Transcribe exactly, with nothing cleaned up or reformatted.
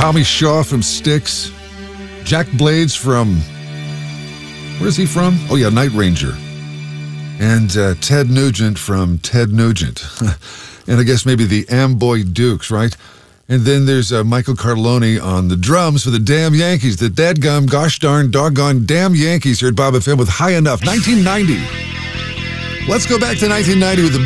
Tommy Shaw from Styx. Jack Blades from... Where's he from? Oh, yeah, Night Ranger. And uh, Ted Nugent from Ted Nugent. And I guess maybe the Amboy Dukes, right? And then there's uh, Michael Carlone on the drums for the damn Yankees. The dadgum, gosh darn, doggone, damn Yankees here at Bob F M with High Enough, nineteen ninety. Let's go back to nineteen ninety with the